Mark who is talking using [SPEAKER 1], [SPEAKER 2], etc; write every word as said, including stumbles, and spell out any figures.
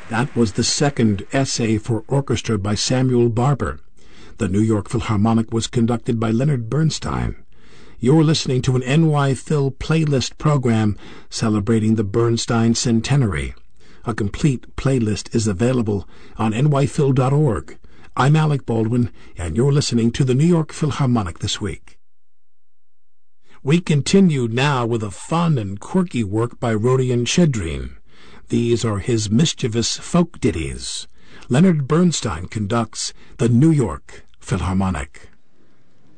[SPEAKER 1] That was the second essay for orchestra by Samuel Barber. The New York Philharmonic was conducted by Leonard Bernstein. You're listening to an N Y Phil playlist program celebrating the Bernstein Centenary. A complete playlist is available on N Y Phil dot org. I'm Alec Baldwin, and you're listening to the New York Philharmonic this week. We continue now with a fun and quirky work by Rodion Chedrin. These are his mischievous folk ditties. Leonard Bernstein conducts the New York Philharmonic.